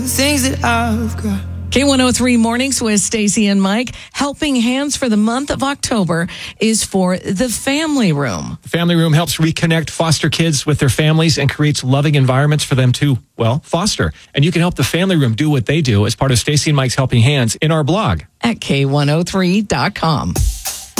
things that I've got. K103 Mornings with Stacey and Mike. Helping Hands for the month of October is for the Family Room. The Family Room helps reconnect foster kids with their families and creates loving environments for them to, foster. And you can help the Family Room do what they do as part of Stacey and Mike's Helping Hands in our blog At K103.com.